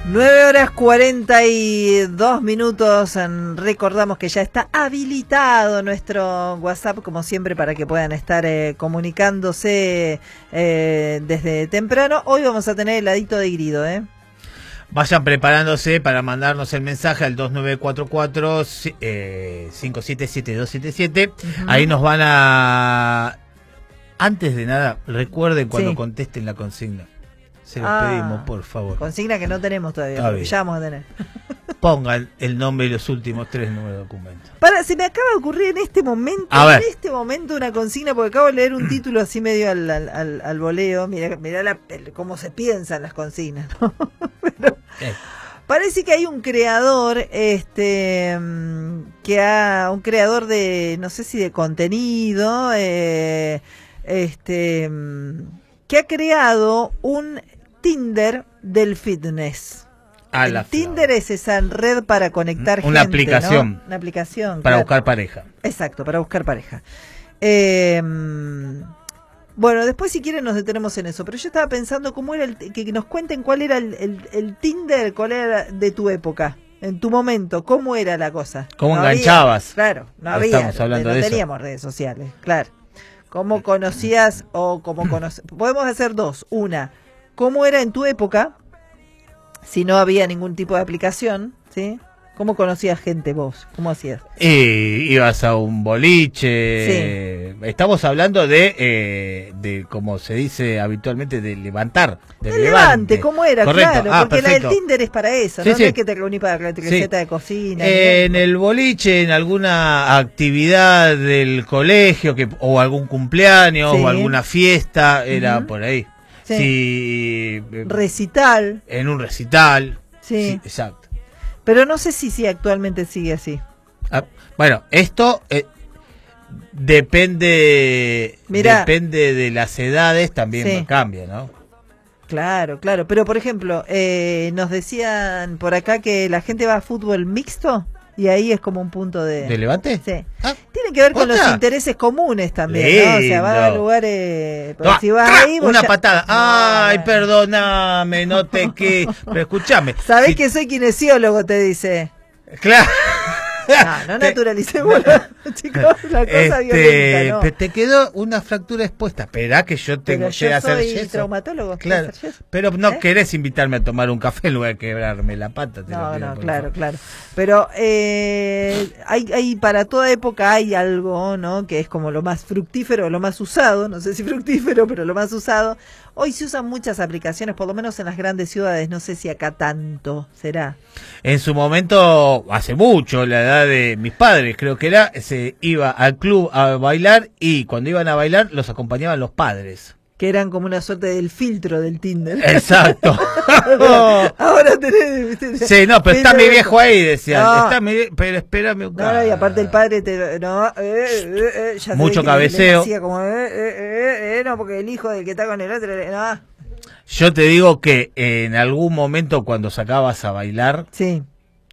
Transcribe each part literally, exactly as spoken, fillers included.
nueve horas cuarenta y dos minutos. Recordamos que ya está habilitado nuestro WhatsApp, como siempre, para que puedan estar eh, comunicándose eh, desde temprano. Hoy vamos a tener heladito de grido, ¿eh? Vayan preparándose para mandarnos el mensaje al dos nueve cuatro cuatro, cinco siete siete dos siete siete. Uh-huh. Ahí nos van a... Antes de nada, recuerden cuando sí. contesten la consigna. Se los ah, pedimos, por favor. Consigna que no tenemos todavía, porque ya vamos a tener. Pongan el nombre y los últimos tres números de documento. Para, se me acaba de ocurrir en este momento, en este momento una consigna, porque acabo de leer un título así medio al, al, al, al voleo. Mirá, mirá la, el, cómo se piensan las consignas, ¿no? Pero, eh. Parece que hay un creador, este, que ha, un creador de, no sé si de contenido, eh, este, que ha creado un Tinder del fitness. Ah, el Tinder flor. Es esa red para conectar una gente, aplicación, ¿no? Una aplicación para claro. buscar pareja. Exacto, para buscar pareja. Eh, bueno, después si quieren nos detenemos en eso, pero yo estaba pensando cómo era el, que nos cuenten cuál era el, el, el Tinder, cuál era de tu época, en tu momento, cómo era la cosa. ¿Cómo no enganchabas? Había, claro, no había, Estamos hablando no de teníamos eso. redes sociales, claro. ¿Cómo conocías o cómo conocías? Podemos hacer dos. Una, ¿cómo era en tu época? Si no había ningún tipo de aplicación, ¿sí? ¿Cómo conocías gente vos? ¿Cómo hacías? Eh, ibas a un boliche. Sí. Estamos hablando de, eh, de, como se dice habitualmente, de levantar. De levante. levante, ¿cómo era? Correcto. Claro, ah, porque perfecto. la del Tinder es para eso, sí, ¿no? Sí. No es que te reuní para la receta sí. de cocina. Eh, en el boliche, en alguna actividad del colegio que o algún cumpleaños sí. o alguna fiesta, era uh-huh. por ahí. Sí. Si, recital. En un recital. Sí. sí exacto. Pero no sé si, si actualmente sigue así. Ah, bueno, esto eh, depende Mirá, depende de las edades, también sí. cambia, ¿no? Claro, claro. Pero, por ejemplo, eh, nos decían por acá que la gente va a fútbol mixto y ahí es como un punto de... ¿De levante? Sí. ¿Ah? Tiene que ver con ¿Otra? Los intereses comunes también, Lindo. ¿no? O sea, va a lugares... No, si vas ahí, una ya... patada. Ay, no, perdóname, no te que... Pero escúchame. ¿Sabés si... que soy kinesiólogo? Te dice. Claro. No, no naturalicemos, chicos, la cosa este, violenta, no. Te quedó una fractura expuesta. Esperá que yo tengo que hacer yeso. Soy traumatólogo. Claro, pero no ¿Eh? querés invitarme a tomar un café en lugar de quebrarme la pata. Te no, lo pido, no, claro, favor. claro. Pero eh, hay, hay para toda época hay algo, ¿no? Que es como lo más fructífero, lo más usado. No sé si fructífero, pero lo más usado. Hoy se usan muchas aplicaciones, por lo menos en las grandes ciudades. No sé si acá tanto será. En su momento, hace mucho, la edad de mis padres, creo que era, se iba al club a bailar y cuando iban a bailar los acompañaban los padres. Que eran como una suerte del filtro del Tinder. Exacto. Ahora tenés... tenés sí, no, pero está mi viejo ahí, decían. No. Está mi, pero espérame un No, no, y aparte el padre te... No, eh, eh, eh, ya mucho que cabeceo. Le, le como, eh, eh, eh, eh, no, porque el hijo del que está con el otro... No. Yo te digo que en algún momento cuando sacabas a bailar... Sí.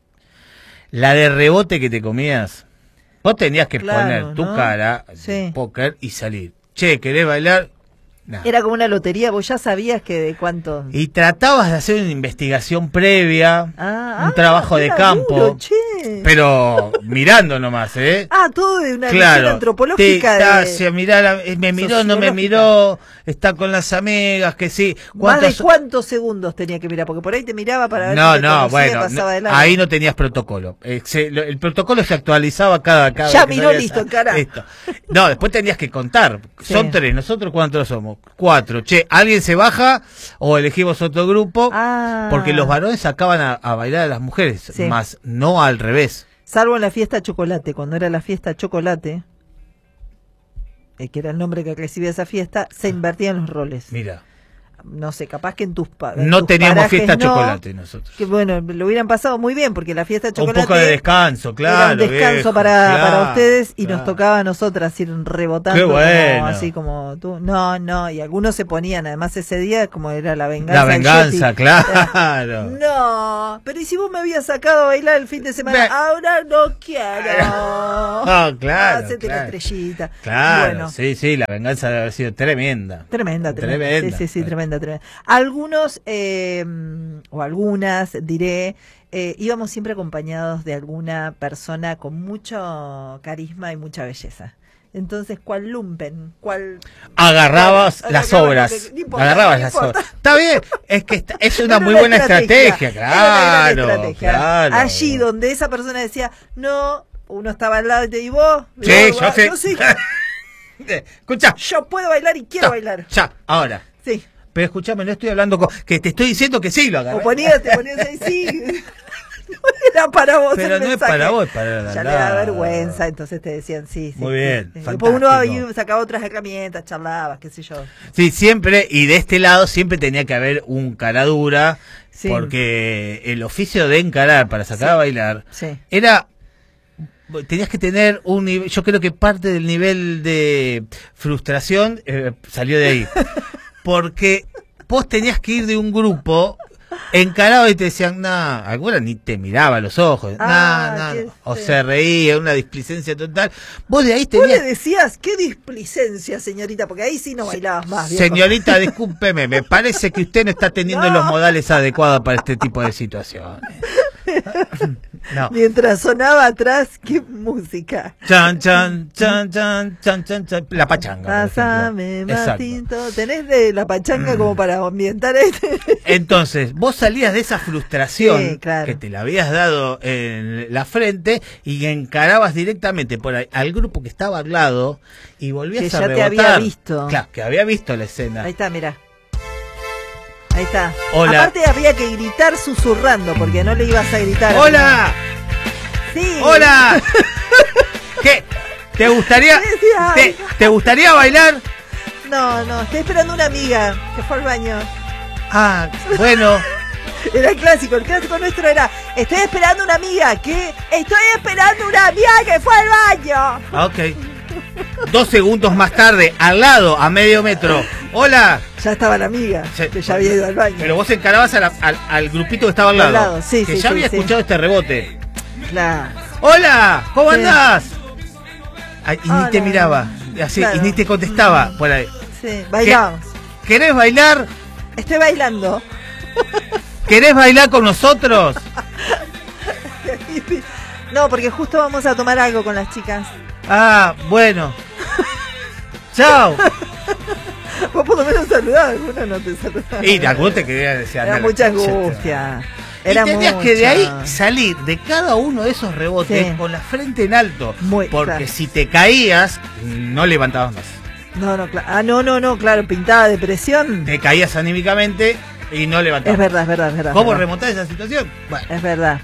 La de rebote que te comías, vos tenías que claro, poner tu ¿no? cara sí. de póker y salir. Che, ¿querés bailar? Nah. Era como una lotería, vos ya sabías que de cuánto... Y tratabas de hacer una investigación previa, ah, un ah, trabajo de campo, duro, che. Pero mirando nomás, ¿eh? Ah, todo de una claro, visión antropológica. Te, de... hacia mirar, me miró, no me miró, está con las amigas, que sí. ¿Más de cuántos segundos tenía que mirar? Porque por ahí te miraba para ver no, si te no, conocía, bueno, pasaba de no, ahí no tenías protocolo. El, el protocolo se actualizaba cada... cada ya miró, listo, cara. Esto. No, después tenías que contar. Sí. Son tres, nosotros ¿cuántos somos? Cuatro. Che, alguien se baja o elegimos otro grupo, ah. porque los varones sacaban a, a bailar a las mujeres, sí. más no al revés. Salvo en la fiesta chocolate, cuando era la fiesta chocolate, eh, que era el nombre que recibía esa fiesta, se invertían los roles. Mira. No sé, capaz que en tus pa No tus teníamos fiesta no, chocolate nosotros. Que bueno, lo hubieran pasado muy bien, porque la fiesta chocolate... Un poco de descanso, claro. Era un descanso viejo, para, claro, para ustedes y claro. nos tocaba a nosotras ir rebotando. Qué bueno. Como, así como tú. No, no, y algunos se ponían, además ese día, como era la venganza. La venganza, claro. No, pero ¿y si vos me habías sacado a bailar el fin de semana? Me... Ahora no quiero. Oh, claro. Hacete claro. la estrellita. Claro, bueno. sí, sí, la venganza debe haber sido tremenda. Tremenda, tremenda. Tremenda. Sí, sí, sí, tremenda. tremenda, tremenda. Algunos, eh, o algunas, diré, eh, íbamos siempre acompañados de alguna persona con mucho carisma y mucha belleza. Entonces, ¿cuál lumpen? ¿Cuál? Agarrabas cuál, las agarrabas obras. que, no importa, agarrabas no las importa. obras. Está bien, es que está, es una Era muy una buena estrategia, estrategia, claro, era una gran estrategia. claro. Allí donde esa persona decía, no, uno estaba al lado y te digo, vos, Sí, vos, yo vos, sé. yo sí, Escucha. yo puedo bailar y quiero Ya, bailar. ya, ahora. Sí. Pero escúchame, no estoy hablando con... Que te estoy diciendo que sí lo agarré. O ponías, te ponías ahí, sí. No era para vos. Pero el no mensaje. es para vos, es para la Ya le da vergüenza, entonces te decían sí, sí. Muy bien, Sí. fantástico. Después uno ahí sacaba otras herramientas, charlabas, qué sé yo. Sí, siempre, y de este lado siempre tenía que haber un cara dura, Sí. porque el oficio de encarar para sacar Sí. a bailar Sí. era... Tenías que tener un nivel, yo creo que parte del nivel de frustración eh, salió de ahí. Porque vos tenías que ir de un grupo encarado y te decían, nah, alguna ni te miraba a los ojos, Ah, nah, nah, qué o feo. se reía, una displicencia total. Vos de ahí Vos tenías... le decías, qué displicencia, señorita, porque ahí sí no bailabas más. viejo. Señorita, discúlpeme, me parece que usted no está teniendo No. los modales adecuados para este tipo de situaciones. No. Mientras sonaba atrás, qué música. Chan, chan, chan, chan, chan, chan, chan. La pachanga. por Pásame ejemplo. más Exacto. tinto. ¿Tenés de la pachanga como para ambientar este? Entonces, vos salías de esa frustración Sí, claro. que te la habías dado en la frente y encarabas directamente por ahí al grupo que estaba al lado y volvías Que a ya te rebotar. había visto. Claro, que había visto la escena. Ahí está, mirá. Ahí está. Hola. Aparte había que gritar susurrando, porque no le ibas a gritar. ¡Hola! Sí. ¡Hola! ¿Qué? ¿Te gustaría, Sí, sí, ay. te, ¿te gustaría bailar? No, no, estoy esperando una amiga que fue al baño. Ah, bueno. Era el clásico, el clásico nuestro era, estoy esperando una amiga, ¿qué? Estoy esperando una amiga que fue al baño. Ok. Dos segundos más tarde, al lado, a medio metro. ¡Hola! Ya estaba la amiga, Sí. que ya había ido al baño. Pero vos encarabas a la- al, al grupito que estaba al lado. Al lado, sí, que sí, ya sí, había sí. escuchado este rebote. Claro. ¡Hola! ¿Cómo Sí. andás? Ay, y Hola. ni te miraba. Así, Claro. y ni te contestaba. Por ahí. Sí, bailamos. ¿Querés bailar? Estoy bailando. ¿Querés bailar con nosotros? No, porque justo vamos a tomar algo con las chicas. Ah, bueno. Chao. Vos por lo menos saludabas, algunos no te saludaban. Y algunos te querían decir. Era andá, mucha la concha. angustia. Y Era tenías que de mucha. ahí salir de cada uno de esos rebotes Sí. con la frente en alto. Muy, porque claro. si te caías, no levantabas más. No, no, claro. Ah, no, no, no, claro, pintada de presión. Te caías anímicamente y no levantabas. Es verdad, es verdad, es verdad. ¿Cómo es verdad. remontar esa situación? Bueno. Es verdad.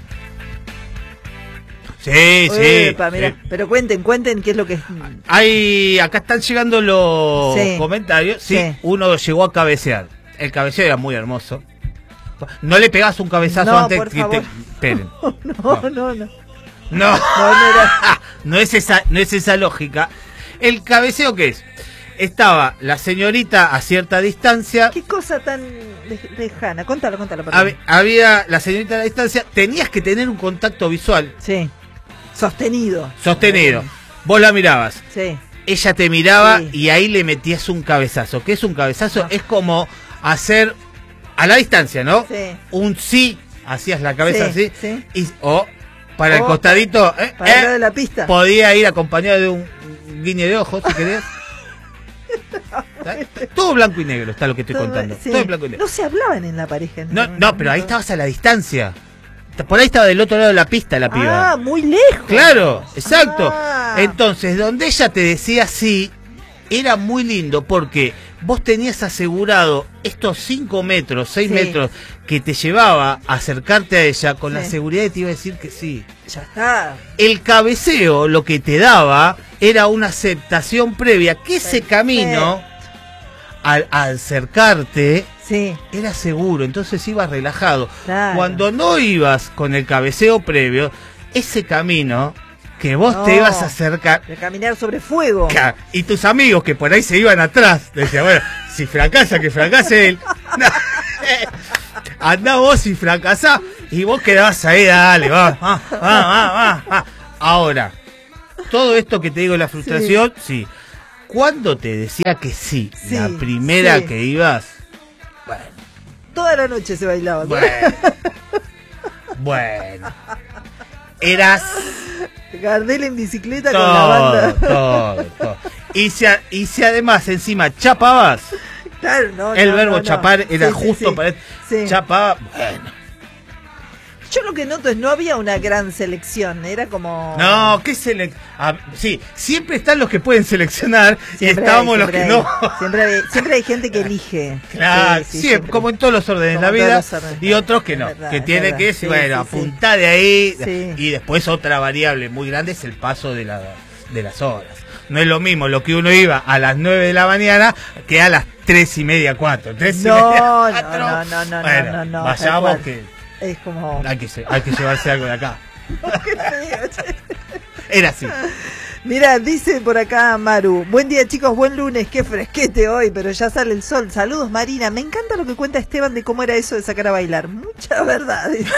Sí, sí. Epa, mirá. sí. Pero cuenten, cuenten qué es lo que es. Hay, acá están llegando los Sí. comentarios. Sí, Sí. uno llegó a cabecear. El cabeceo era muy hermoso. No le pegás un cabezazo No, antes por que favor. te. Esperen. No, no, no. No. No, no era. No es esa, no es esa lógica. El cabeceo, ¿qué es? Estaba la señorita a cierta distancia. Qué cosa tan lej- lejana. Contalo, contalo. perdón. hab- Había la señorita a la distancia. Tenías que tener un contacto visual Sí. Sostenido. sostenido. Vos la mirabas. Sí. Ella te miraba Sí. y ahí le metías un cabezazo. ¿Qué es un cabezazo? Ah. Es como hacer a la distancia, ¿no? Sí. Un sí, hacías la cabeza Sí, así. sí. Y, o para el O costadito, eh, Para eh, el lado de la pista. podía ir acompañado de un guiño de ojos, si querés. ¿Está? Todo blanco y negro, está lo que estoy Todo- contando. sí. Todo en blanco y negro. No se hablaban en la pareja. en No, ese no, pero ahí momento. estabas a la distancia. Por ahí estaba del otro lado de la pista la piba. Ah, muy lejos. Claro, exacto. Ah. Entonces, donde ella te decía sí, era muy lindo porque vos tenías asegurado estos cinco metros, seis Sí. metros que te llevaba a acercarte a ella con la Sí. seguridad de que te iba a decir que sí. Ya está. El cabeceo lo que te daba era una aceptación previa, que ese Perfecto. camino, al, al acercarte, Sí. era seguro, entonces ibas relajado. Claro. Cuando no ibas con el cabeceo previo, ese camino que vos No. te ibas a acercar, De caminar sobre fuego. ca- y tus amigos que por ahí se iban atrás, decían, bueno, si fracasa, que fracase él. No, eh, andá vos y fracasá, y vos quedabas ahí, dale, va, va, va, va, va, va. Ahora, todo esto que te digo de la frustración, sí. Cuando te decía que sí, Sí, la primera sí. que ibas, toda la noche se bailaba. Bueno. Bueno. Eras... Gardel en bicicleta todo, con la banda. Todo, todo. Y si, a, y si además encima chapabas, claro, no, el no, verbo no, chapar no. era sí, justo sí, sí. para... Sí. Chapaba, bueno. Yo lo que noto es no había una gran selección, era como... No, ¿qué selec... Ah, sí, siempre están los que pueden seleccionar siempre y estábamos hay, los que hay. no. Siempre hay, siempre hay gente que elige. Claro, sí, sí, sí, siempre. como en todos los órdenes de la vida, y otros que no, verdad, que tiene que, sí, bueno, sí, apuntar sí. de ahí, sí. y después otra variable muy grande es el paso de, la, de las horas. No es lo mismo lo que uno iba a las nueve de la mañana que a las tres y media, cuatro. Tres no, y media, cuatro. no, no, no, bueno, no, no, no. vayamos que es como... hay que, hay que llevarse algo de acá. Qué feo, che. Era así. Mira, dice por acá Maru, buen día chicos, buen lunes, qué fresquete hoy, pero ya sale el sol. Saludos Marina, me encanta lo que cuenta Esteban de cómo era eso de sacar a bailar. Mucha verdad, dice.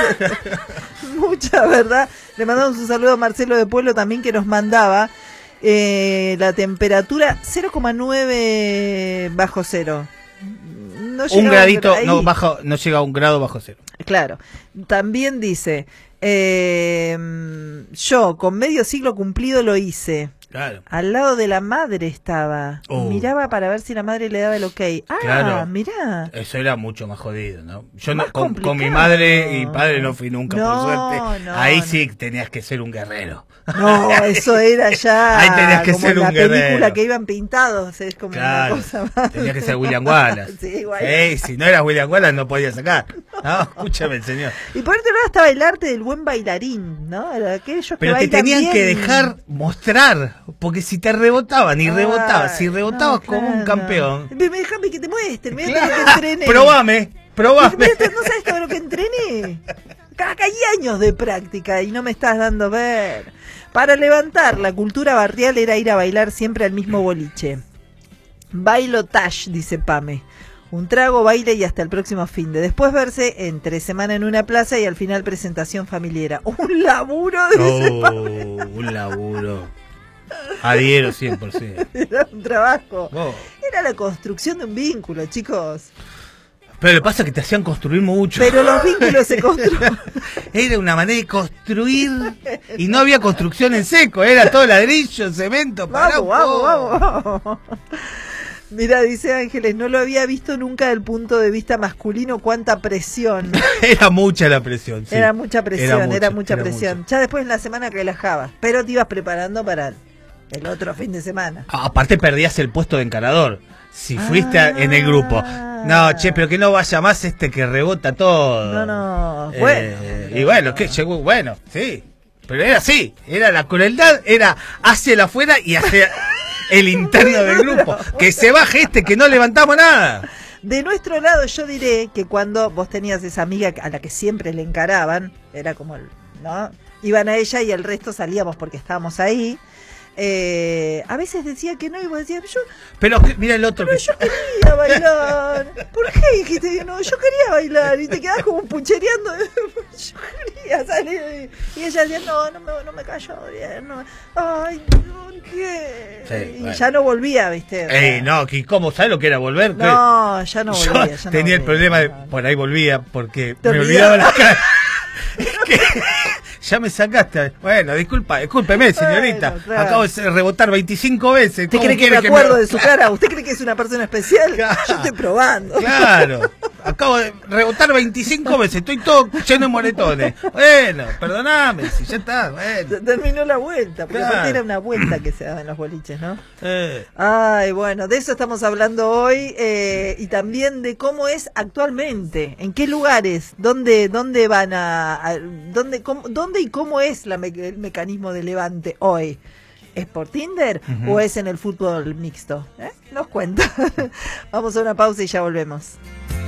Mucha verdad. Le mandamos un saludo a Marcelo de Pueblo también que nos mandaba eh, la temperatura cero coma nueve bajo cero. No un gradito, no, bajo, no llega a un grado bajo cero. Claro. También dice... Eh, yo con medio siglo cumplido lo hice. Claro. Al lado de la madre estaba. Oh. Miraba para ver si la madre le daba el ok. Ah, claro. mirá. Eso era mucho más jodido, ¿no? Yo Más no, con, con mi complicado. madre y padre no fui nunca, No, por suerte. no, Ahí no. sí tenías que ser un guerrero. No, eso era ya. Ahí tenías que como ser en un la guerrero. película que iban pintados. Es como Claro. una cosa más. Tenías que ser William Wallace. Sí, igual. Ey, si no eras William Wallace no podías sacar. No, escúchame el señor. Y por otro lado estaba el arte del buen bailarín, ¿no? Era aquellos que Pero te bailan tenían bien. que dejar mostrar, porque si te rebotaban y Ay, rebotabas, si rebotabas no, como un claro. campeón. Déjame que te muestre, mirá Claro. todo lo que entrené. Probame, probame. Mirá, ¿no sabes todo lo que entrené? Acá hay años de práctica y no me estás dando ver. Para levantar la cultura barrial era ir a bailar siempre al mismo boliche. Bailo Tash, dice Pame. Un trago, baile y hasta el próximo fin de. Después verse entre semana en una plaza y al final presentación familiar. Un laburo, dice Oh, Pame. un laburo. Adhiero cien por ciento. Era un trabajo. Oh. Era la construcción de un vínculo, chicos. Pero lo que pasa es que te hacían construir mucho. Pero los vínculos se construyen. Era una manera de construir y no había construcción en seco, era todo ladrillo, cemento, pará, Vamos, vamos, vamos. Mira, dice Ángeles, no lo había visto nunca del punto de vista masculino, cuánta presión. Era mucha la presión, sí. Era mucha presión, era mucha, era mucha era presión. mucha. Ya después en la semana relajabas, pero te ibas preparando para el otro fin de semana. Aparte perdías el puesto de encarador. Si fuiste a, en el grupo. No, che, pero que no vaya más este que rebota todo. No, no, Eh, bueno. y bueno, que llegó, bueno, sí. Pero era así, era la crueldad, era hacia el afuera y hacia el interno del grupo. Que se baje este, que no levantamos nada. De nuestro lado yo diré que cuando vos tenías esa amiga a la que siempre le encaraban, era como, el, ¿no? Iban a ella y el resto salíamos porque estábamos ahí. Eh, a veces decía que no y vos decías, yo, Pero mira el otro pero que... yo quería bailar. ¿Por qué dijiste? No, yo quería bailar. Y te quedabas como puchereando. Yo quería salir. Y ella decía, no, no me, no me cayó bien. No. Ay, ¿por qué? Sí, y bueno. ya no volvía, ¿viste? Ey, no, que ¿cómo sabes lo que era volver? No, ya no Yo volvía. Ya no tenía el volvía. problema de, No, no. por ahí volvía porque Te me olvidaba. olvidaba la cara. Es que ya me sacaste. Bueno, disculpa, discúlpeme, señorita. Bueno, claro. Acabo de rebotar veinticinco veces. ¿Usted ¿Cómo cree que quiere me acuerdo me- de su cara? ¿Usted cree que es una persona especial? Claro. Yo estoy probando. Claro. Acabo de rebotar veinticinco veces. Estoy todo lleno de moretones. Bueno, perdoname, si ya está. Bueno. Terminó la vuelta, porque Claro. aparte era una vuelta que se daba en los boliches, ¿no? Eh, Ay, bueno, de eso estamos hablando hoy eh, y también de cómo es actualmente, en qué lugares, dónde, dónde van a, a- dónde, cómo, dónde y cómo es la me- el mecanismo de levante hoy. ¿Es por Tinder Ujú. o es en el fútbol mixto? ¿Eh? Nos cuenta. Vamos a una pausa y ya volvemos.